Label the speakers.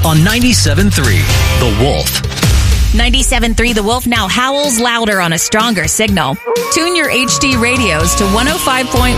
Speaker 1: on 97.3 The Wolf.
Speaker 2: 97.3 The Wolf now howls louder on a stronger signal. Tune your HD radios to 105.1